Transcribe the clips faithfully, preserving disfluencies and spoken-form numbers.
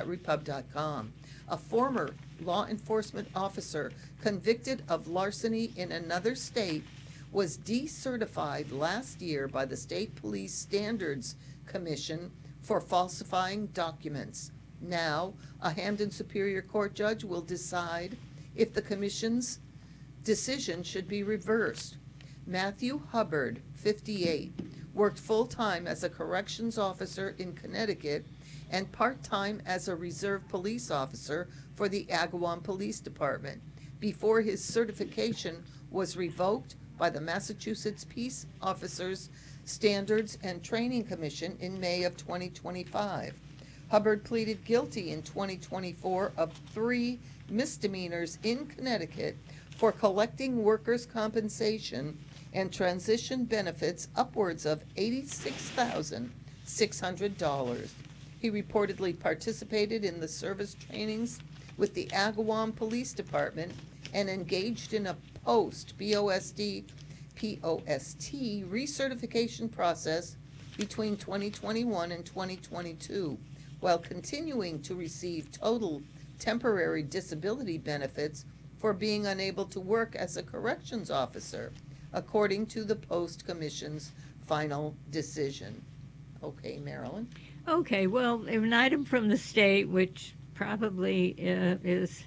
dot repub dot com. A former law enforcement officer convicted of larceny in another state was decertified last year by the State Police Standards Commission for falsifying documents. Now, a Hampden Superior Court judge will decide if the commission's decision should be reversed. Matthew Hubbard, fifty-eight, worked full-time as a corrections officer in Connecticut and part-time as a reserve police officer for the Agawam Police Department before his certification was revoked by the Massachusetts Peace Officers Standards and Training Commission in May of twenty twenty-five. Hubbard pleaded guilty in twenty twenty-four of three misdemeanors in Connecticut for collecting workers' compensation and transition benefits upwards of eighty-six thousand six hundred dollars. He reportedly participated in the service trainings with the Agawam Police Department and engaged in a post B O S D P O S T recertification process between twenty twenty-one and twenty twenty-two, while continuing to receive total temporary disability benefits for being unable to work as a corrections officer, according to the Post Commission's final decision. Okay, Marilyn? Okay, well, an item from the state, which probably uh, is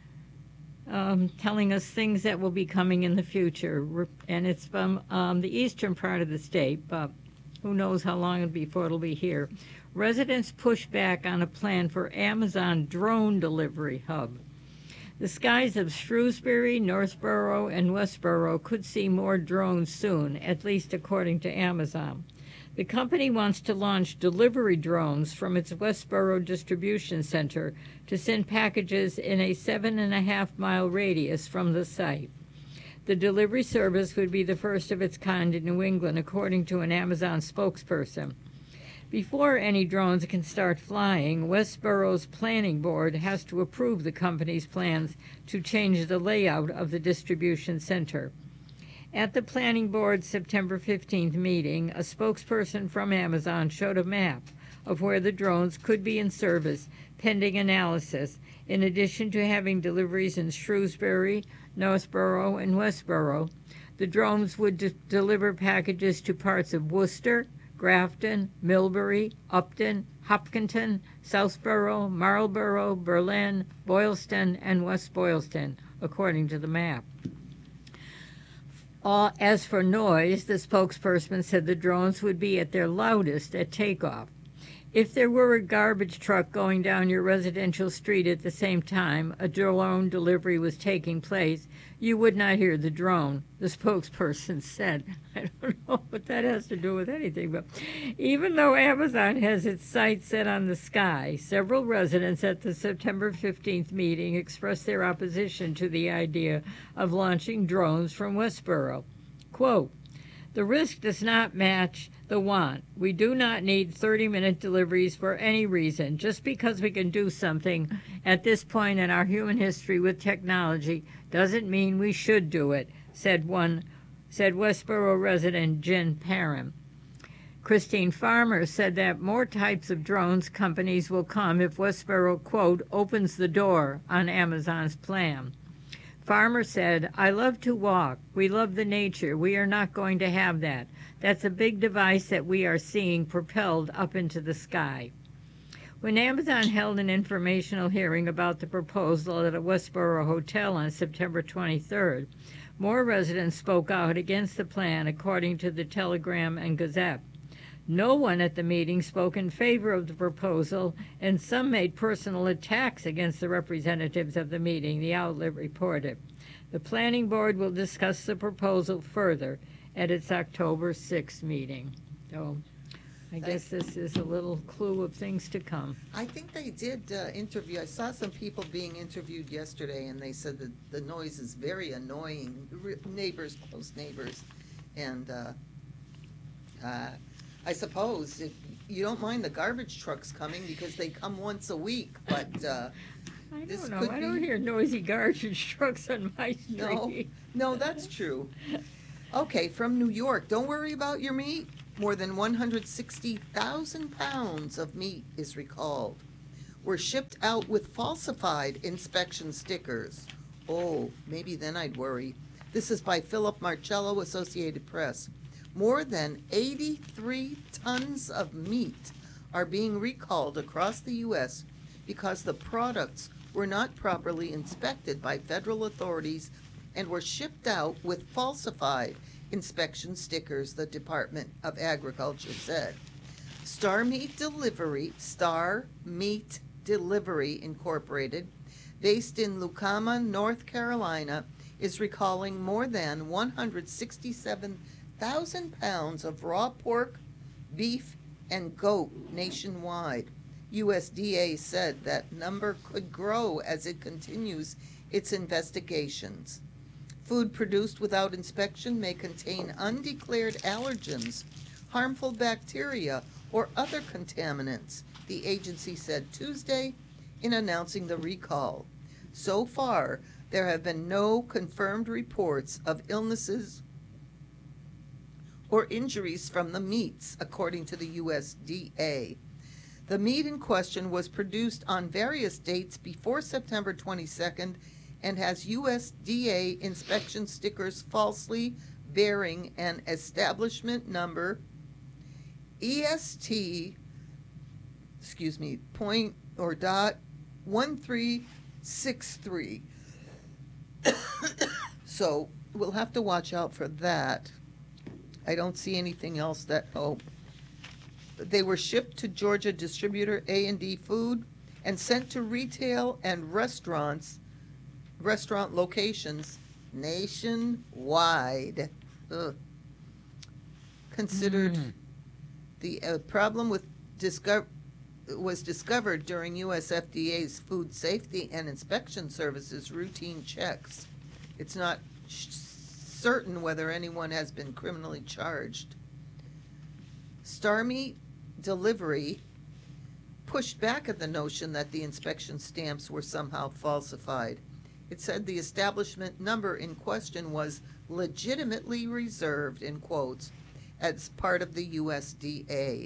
um, telling us things that will be coming in the future, and it's from um, the eastern part of the state, but who knows how long before it'll be here. Residents push back on a plan for Amazon drone delivery hub. The skies of Shrewsbury, Northborough, and Westborough could see more drones soon, at least according to Amazon. The company wants to launch delivery drones from its Westborough distribution center to send packages in a seven and a half mile radius from the site. The delivery service would be the first of its kind in New England, according to an Amazon spokesperson. Before any drones can start flying, Westborough's planning board has to approve the company's plans to change the layout of the distribution center. At the planning board's September fifteenth meeting, a spokesperson from Amazon showed a map of where the drones could be in service pending analysis, in addition to having deliveries in Shrewsbury, Northborough, and Westborough. The drones would de- deliver packages to parts of Worcester, Grafton, Millbury, Upton, Hopkinton, Southborough, Marlborough, Berlin, Boylston, and West Boylston, according to the map. Uh, as for noise, the spokesperson said the drones would be at their loudest at takeoff. If there were a garbage truck going down your residential street at the same time a drone delivery was taking place, you would not hear the drone, the spokesperson said. I don't know what that has to do with anything, but even though Amazon has its sights set on the sky, several residents at the September fifteenth meeting expressed their opposition to the idea of launching drones from Westborough. Quote, "The risk does not match the want. We do not need thirty-minute deliveries for any reason. Just because we can do something at this point in our human history with technology doesn't mean we should do it," said one, said Westborough resident Jen Parham. Christine Farmer said that more types of drones companies will come if Westborough, quote, opens the door on Amazon's plan. Farmer said, "I love to walk. We love the nature. We are not going to have that. That's a big device that we are seeing propelled up into the sky." When Amazon held an informational hearing about the proposal at a Westborough hotel on September twenty-third, more residents spoke out against the plan, according to the Telegram and Gazette. No one at the meeting spoke in favor of the proposal, and some made personal attacks against the representatives of the meeting, the outlet reported. The planning board will discuss the proposal further at its October sixth meeting. So I guess this is a little clue of things to come. I think they did uh, interview, I saw some people being interviewed yesterday, and they said that the noise is very annoying, R- neighbors, close neighbors, and uh, uh, I suppose if you don't mind the garbage trucks coming because they come once a week, but uh, I this don't know. could I be... don't hear noisy garbage trucks on my street. No, no, that's true. Okay, from New York, don't worry about your meat. More than one hundred sixty thousand pounds of meat is recalled. were shipped out with falsified inspection stickers. Oh, maybe then I'd worry. This is by Philip Marcello, Associated Press. More than eighty-three tons of meat are being recalled across the U S because the products were not properly inspected by federal authorities and were shipped out with falsified inspection stickers, the Department of Agriculture said. Star Meat Delivery, Star Meat Delivery Incorporated, based in Lucama, North Carolina, is recalling more than one hundred sixty-seven thousand pounds of raw pork, beef, and goat nationwide. U S D A said that number could grow as it continues its investigations. Food produced without inspection may contain undeclared allergens, harmful bacteria, or other contaminants, the agency said Tuesday in announcing the recall. So far, there have been no confirmed reports of illnesses or injuries from the meats, according to the U S D A. The meat in question was produced on various dates before September twenty-second and has U S D A inspection stickers falsely bearing an establishment number E S T, excuse me, point or dot one three six three. So we'll have to watch out for that. I don't see anything else that, oh, they were shipped to Georgia distributor A and D Food and sent to retail and restaurants, restaurant locations nationwide. Ugh. Considered Mm. the uh, problem with discover was discovered during U S F D A's Food Safety and Inspection Services routine checks. It's not sh- certain whether anyone has been criminally charged. Star Meat Delivery pushed back at the notion that the inspection stamps were somehow falsified. It said the establishment number in question was legitimately reserved, in quotes, as part of the U S D A.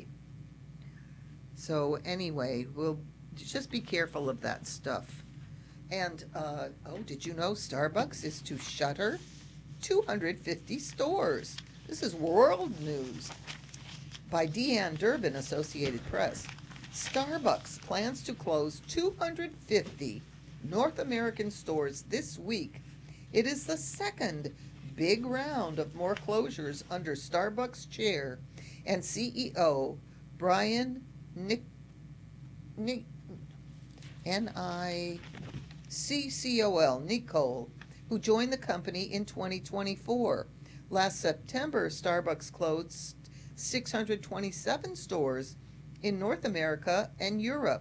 So anyway, we'll just be careful of that stuff. And, uh, oh, did you know Starbucks is to shutter two hundred fifty stores? This is world news. By Deanne Durbin, Associated Press. Starbucks plans to close two hundred fifty North American stores this week. It is the second big round of more closures under Starbucks chair and C E O Brian Nick, Nick, N I C C O L, Nicole, who joined the company in twenty twenty-four. Last September, Starbucks closed six hundred twenty-seven stores in North America and Europe.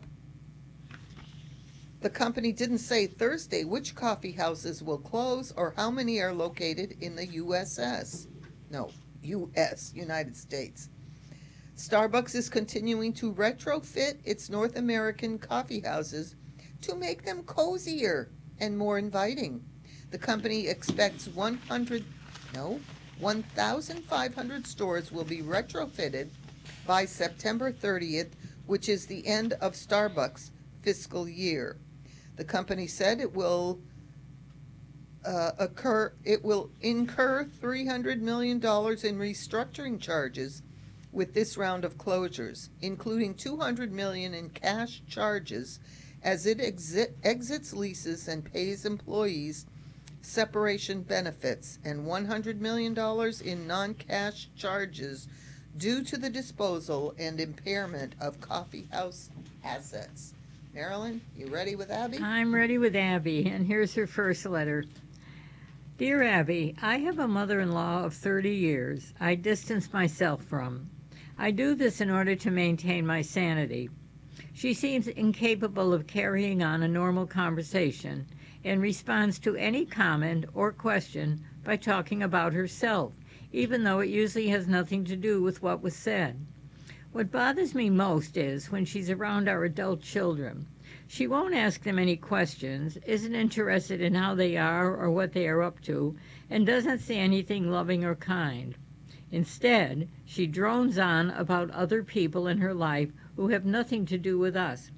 The company didn't say Thursday which coffee houses will close or how many are located in the U S S. No, U S, United States. Starbucks is continuing to retrofit its North American coffee houses to make them cozier and more inviting. The company expects one hundred, no, one thousand five hundred stores will be retrofitted by September thirtieth, which is the end of Starbucks' fiscal year. The company said it will uh, occur. It will incur three hundred million dollars in restructuring charges with this round of closures, including two hundred million dollars in cash charges as it exit, exits leases and pays employees separation benefits, and one hundred million dollars in non-cash charges due to the disposal and impairment of coffee house assets. Marilyn, you ready with Abby? I'm ready with Abby, and here's her first letter. Dear Abby, I have a mother-in-law of thirty years I distance myself from. I do this in order to maintain my sanity. She seems incapable of carrying on a normal conversation and responds to any comment or question by talking about herself, even though it usually has nothing to do with what was said. What bothers me most is when she's around our adult children. She won't ask them any questions, isn't interested in how they are or what they are up to, and doesn't say anything loving or kind. Instead, she drones on about other people in her life who have nothing to do with us.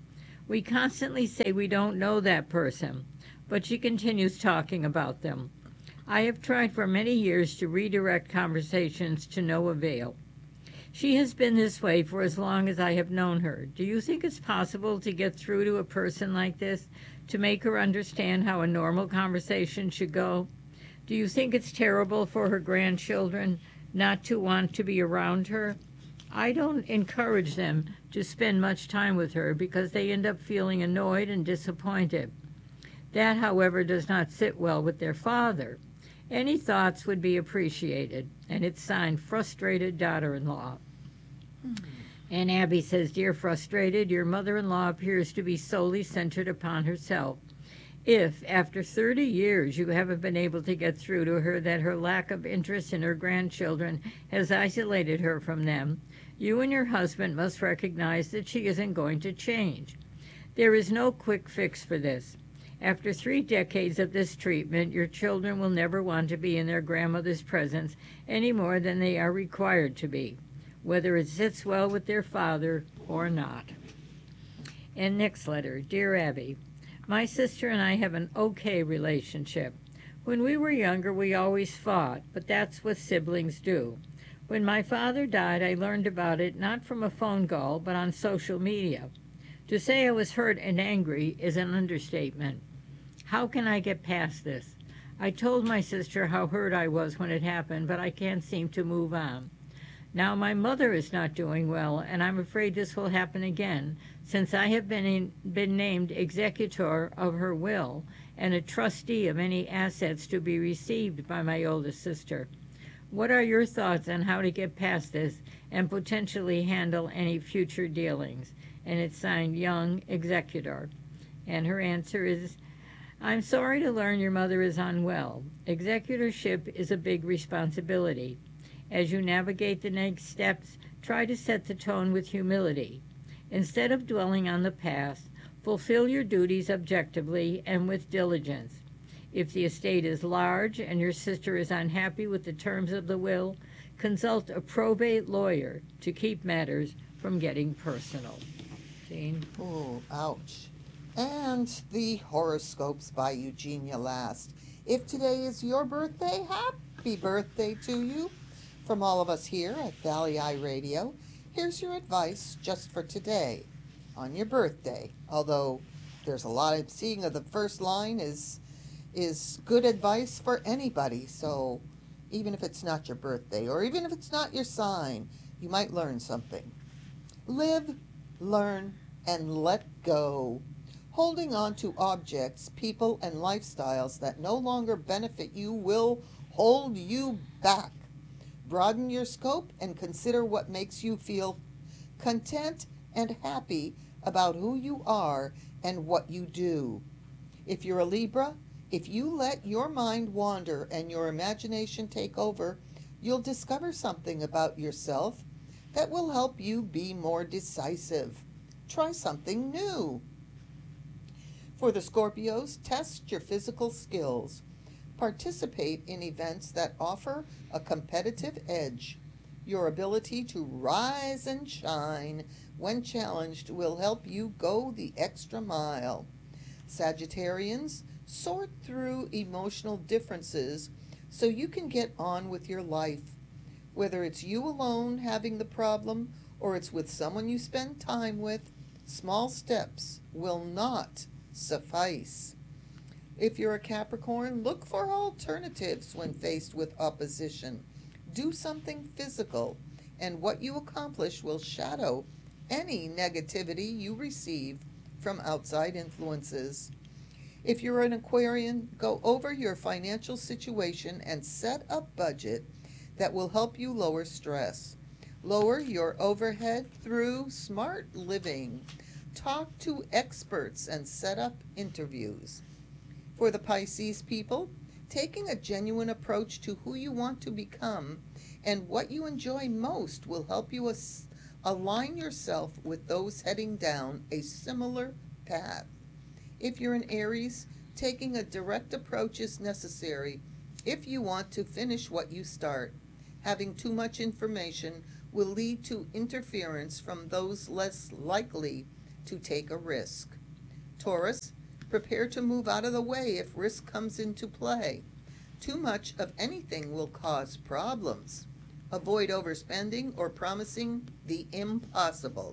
We constantly say we don't know that person, but she continues talking about them. I have tried for many years to redirect conversations to no avail. She has been this way for as long as I have known her. Do you think it's possible to get through to a person like this, to make her understand how a normal conversation should go? Do you think it's terrible for her grandchildren not to want to be around her? I don't encourage them to spend much time with her because they end up feeling annoyed and disappointed. That, however, does not sit well with their father. Any thoughts would be appreciated, and it's signed Frustrated Daughter-in-Law. Hmm. And Abby says, Dear Frustrated, your mother-in-law appears to be solely centered upon herself. If, after thirty years, you haven't been able to get through to her that her lack of interest in her grandchildren has isolated her from them, you and your husband must recognize that she isn't going to change. There is no quick fix for this. After three decades of this treatment, your children will never want to be in their grandmother's presence any more than they are required to be, whether it sits well with their father or not. And next letter, Dear Abby, my sister and I have an okay relationship. When we were younger, we always fought, but that's what siblings do. When my father died, I learned about it not from a phone call, but on social media. To say I was hurt and angry is an understatement. How can I get past this? I told my sister how hurt I was when it happened, but I can't seem to move on. Now my mother is not doing well, and I'm afraid this will happen again, since I have been, in, been named executor of her will and a trustee of any assets to be received by my oldest sister. What are your thoughts on how to get past this and potentially handle any future dealings? And it's signed Young, Executor. And her answer is, I'm sorry to learn your mother is unwell. Executorship is a big responsibility. As you navigate the next steps, try to set the tone with humility. Instead of dwelling on the past, fulfill your duties objectively and with diligence. If the estate is large and your sister is unhappy with the terms of the will, consult a probate lawyer to keep matters from getting personal. Jean? Oh, ouch. And the horoscopes by Eugenia Last. If today is your birthday, happy birthday to you. From all of us here at Valley Eye Radio, here's your advice just for today on your birthday. Although there's a lot of seeing of the first line is is good advice for anybody. So even if it's not your birthday or even if it's not your sign, you might learn something. Live, learn, and let go. Holding on to objects, people, and lifestyles that no longer benefit you will hold you back. Broaden your scope and consider what makes you feel content and happy about who you are and what you do. If you're a Libra, if you let your mind wander and your imagination take over, you'll discover something about yourself that will help you be more decisive. Try something new. For the Scorpios, test your physical skills. Participate in events that offer a competitive edge. Your ability to rise and shine when challenged will help you go the extra mile. Sagittarians, sort through emotional differences so you can get on with your life. Whether it's you alone having the problem or it's with someone you spend time with, small steps will not suffice. If you're a Capricorn, look for alternatives when faced with opposition. Do something physical, and what you accomplish will shadow any negativity you receive from outside influences. If you're an Aquarian, go over your financial situation and set a budget that will help you lower stress. Lower your overhead through smart living. Talk to experts and set up interviews. For the Pisces people, taking a genuine approach to who you want to become and what you enjoy most will help you as- align yourself with those heading down a similar path. If you're an Aries, taking a direct approach is necessary if you want to finish what you start. Having too much information will lead to interference from those less likely to take a risk. Taurus, prepare to move out of the way if risk comes into play. Too much of anything will cause problems. Avoid overspending or promising the impossible.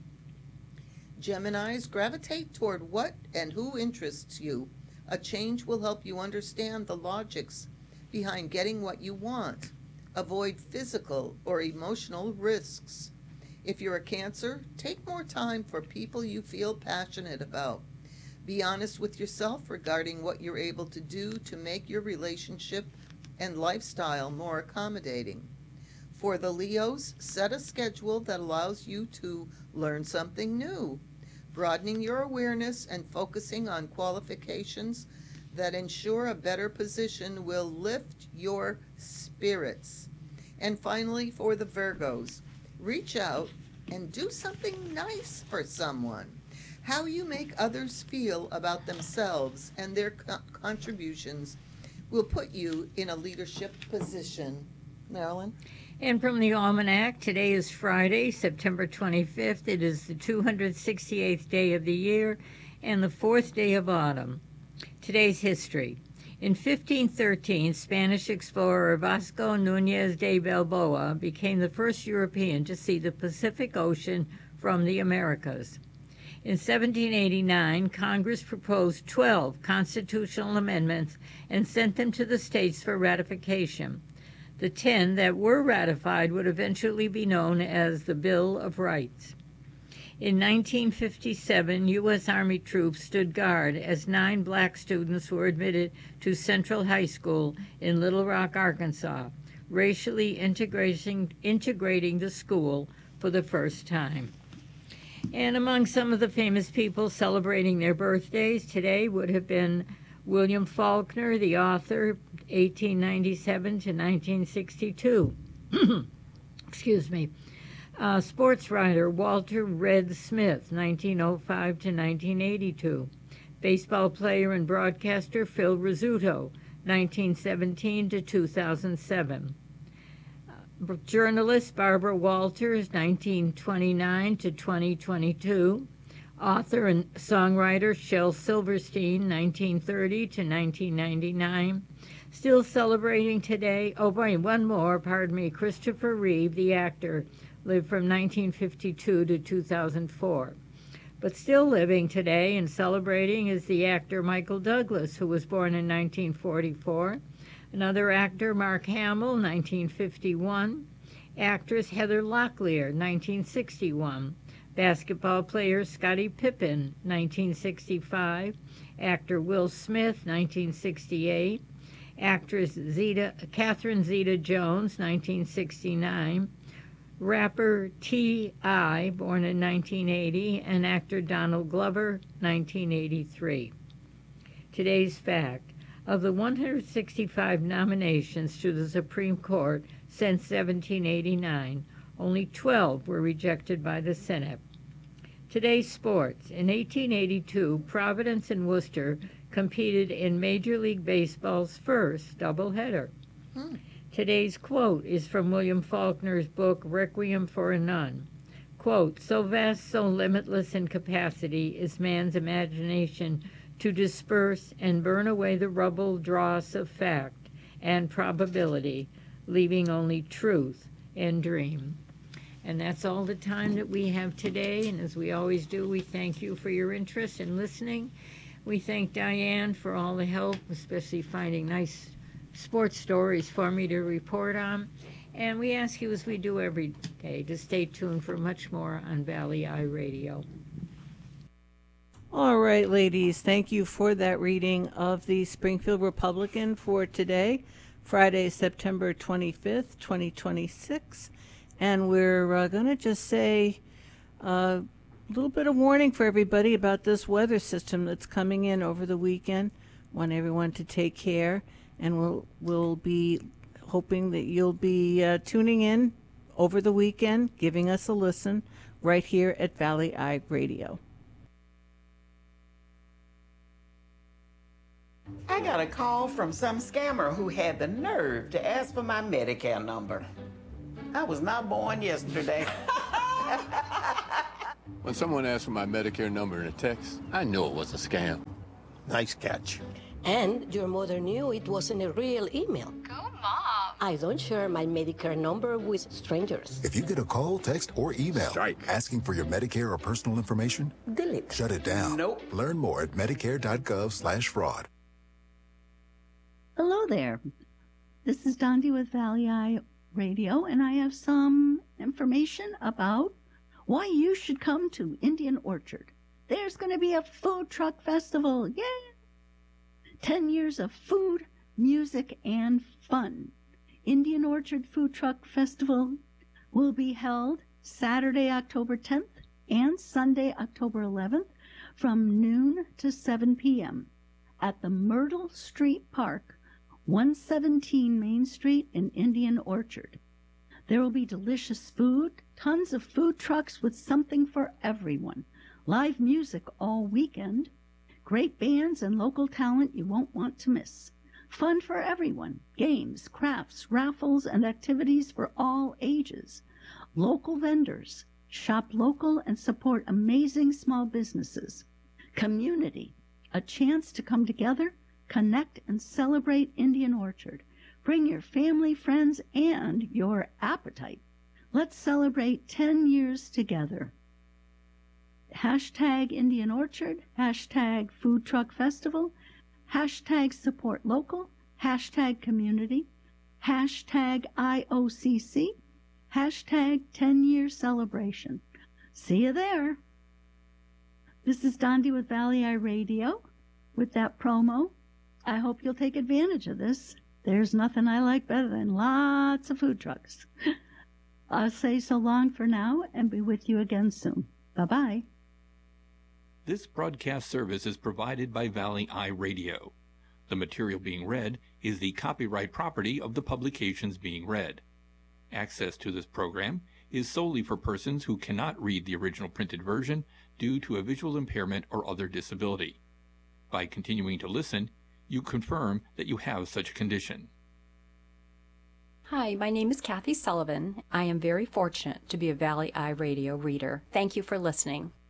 Geminis, gravitate toward what and who interests you. A change will help you understand the logics behind getting what you want. Avoid physical or emotional risks. If you're a Cancer, take more time for people you feel passionate about. Be honest with yourself regarding what you're able to do to make your relationship and lifestyle more accommodating. For the Leos, set a schedule that allows you to learn something new, broadening your awareness and focusing on qualifications that ensure a better position will lift your spirits. And finally, for the Virgos, reach out and do something nice for someone. How you make others feel about themselves and their co- contributions will put you in a leadership position. Marilyn? And from the Almanac, today is Friday, September twenty-fifth. It is the two hundred sixty-eighth day of the year and the fourth day of autumn. Today's history. In fifteen thirteen, Spanish explorer Vasco Núñez de Balboa became the first European to see the Pacific Ocean from the Americas. In seventeen eighty-nine, Congress proposed twelve constitutional amendments and sent them to the states for ratification. The ten that were ratified would eventually be known as the Bill of Rights. In nineteen fifty-seven, U S Army troops stood guard as nine black students were admitted to Central High School in Little Rock, Arkansas, racially integrating, integrating the school for the first time. And among some of the famous people celebrating their birthdays today would have been William Faulkner, the author, eighteen ninety-seven to nineteen sixty-two. Excuse me. Uh, sports writer Walter Red Smith, nineteen oh five to nineteen eighty-two. Baseball player and broadcaster Phil Rizzuto, nineteen seventeen to two thousand seven. Uh, journalist Barbara Walters, nineteen twenty-nine to twenty twenty-two. Author and songwriter Shel Silverstein, nineteen thirty to nineteen ninety-nine. Still celebrating today, oh boy, one more, pardon me, Christopher Reeve, the actor, lived from nineteen fifty-two to two thousand four. But still living today and celebrating is the actor Michael Douglas, who was born in nineteen forty-four. Another actor, Mark Hamill, nineteen fifty-one. Actress Heather Locklear, nineteen sixty-one. Basketball player Scottie Pippen, nineteen sixty-five. Actor Will Smith, nineteen sixty-eight. Actress Zeta, Catherine Zeta-Jones, nineteen sixty-nine. Rapper T I, born in nineteen eighty, and actor Donald Glover, nineteen eighty-three. Today's fact: of the one hundred sixty-five nominations to the Supreme Court since seventeen eighty-nine, only twelve were rejected by the Senate. Today's sports. In eighteen eighty-two, Providence and Worcester competed in Major League Baseball's first doubleheader. Hmm. Today's quote is from William Faulkner's book, Requiem for a Nun. Quote, "So vast, so limitless in capacity is man's imagination to disperse and burn away the rubble dross of fact and probability, leaving only truth and dream." And that's all the time that we have today, and as we always do, we thank you for your interest in listening. We thank Diane for all the help, especially finding nice sports stories for me to report on. And we ask you, as we do every day, to stay tuned for much more on Valley Eye Radio. All right, ladies, thank you for that reading of the Springfield Republican for today, Friday, September twenty-fifth, twenty twenty-six. And we're uh, going to just say a uh, little bit of warning for everybody about this weather system that's coming in over the weekend. Want everyone to take care. And we'll, we'll be hoping that you'll be uh, tuning in over the weekend, giving us a listen right here at Valley Eye Radio. I got a call from some scammer who had the nerve to ask for my Medicare number. I was not born yesterday. When someone asked for my Medicare number in a text, I knew it was a scam. Nice catch. And your mother knew it wasn't a real email. Go, Mom! I don't share my Medicare number with strangers. If you get a call, text, or email Strike. asking for your Medicare or personal information, Delete. shut it down. Nope. Learn more at medicare.gov slash fraud. Hello there. This is Dondi with Valley Eye Radio, and I have some information about why you should come to Indian Orchard. There's going to be a food truck festival. Yay! Ten years of food, music, and fun. Indian Orchard Food Truck Festival will be held Saturday, October tenth and Sunday, October eleventh from noon to seven p.m. at the Myrtle Street Park, one seventeen Main Street in Indian Orchard. There will be delicious food, tons of food trucks with something for everyone, live music all weekend, great bands and local talent you won't want to miss. Fun for everyone, games, crafts, raffles, and activities for all ages. Local vendors, shop local and support amazing small businesses. Community, a chance to come together, connect, and celebrate Indian Orchard. Bring your family, friends, and your appetite. Let's celebrate ten years together. Hashtag Indian Orchard, hashtag Food Truck Festival, hashtag Support Local, hashtag Community, hashtag I O C C, hashtag ten-year celebration. See you there. This is Dondi with Valley Eye Radio with that promo. I hope you'll take advantage of this. There's nothing I like better than lots of food trucks. I'll say so long for now and be with you again soon. Bye-bye. This broadcast service is provided by Valley Eye Radio. The material being read is the copyright property of the publications being read. Access to this program is solely for persons who cannot read the original printed version due to a visual impairment or other disability. By continuing to listen, you confirm that you have such a condition. Hi, my name is Kathy Sullivan. I am very fortunate to be a Valley Eye Radio reader. Thank you for listening.